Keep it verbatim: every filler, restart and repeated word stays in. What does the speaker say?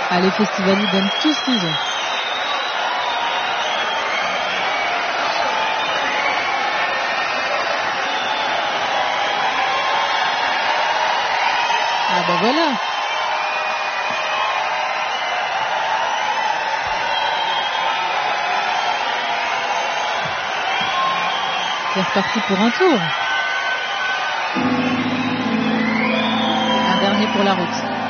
Ah, les festivaliers donnent tout ce qu'ils ont. Ah ben voilà. C'est reparti pour un tour. Un dernier pour la route.